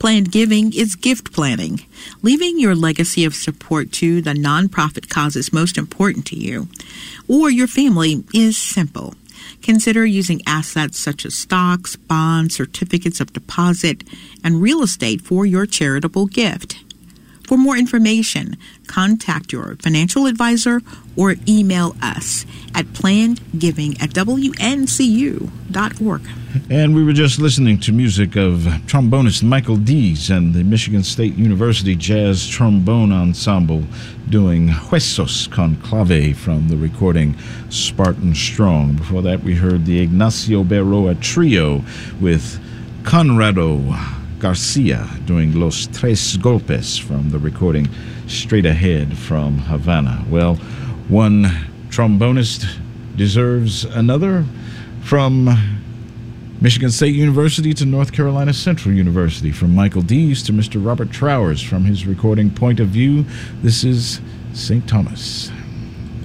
Planned giving is gift planning, leaving your legacy of support to the nonprofit causes most important to you or your family is simple. Consider using assets such as stocks, bonds, certificates of deposit, and real estate for your charitable gift. For more information, contact your financial advisor or email us at plannedgiving@wncu.org. And we were just listening to music of trombonist Michael Dees and the Michigan State University Jazz Trombone Ensemble doing Huesos Conclave from the recording Spartan Strong. Before that, we heard the Ignacio Berroa Trio with Conrado Garcia doing Los Tres Golpes from the recording Straight Ahead from Havana. Well, one trombonist deserves another. From Michigan State University to North Carolina Central University, from Michael Dees to Mr. Robert Trowers from his recording Point of View, this is St. Thomas.